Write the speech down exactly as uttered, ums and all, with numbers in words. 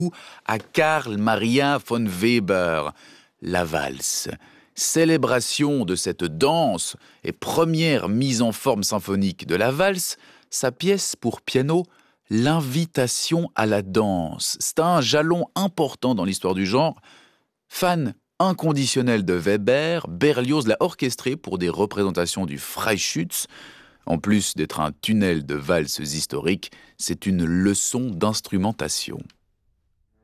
à Karl Maria von Weber, la valse. Célébration de cette danse et première mise en forme symphonique de la valse, sa pièce pour piano, L'invitation à la danse. C'est un jalon important dans l'histoire du genre. Fan inconditionnel de Weber, Berlioz l'a orchestré pour des représentations du Freischütz. En plus d'être un tunnel de valses historiques, c'est une leçon d'instrumentation.